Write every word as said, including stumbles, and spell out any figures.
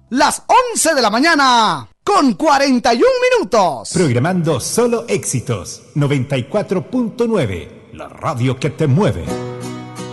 Las once de la mañana, con cuarenta y un minutos. Programando solo éxitos. noventa y cuatro punto nueve, la radio que te mueve.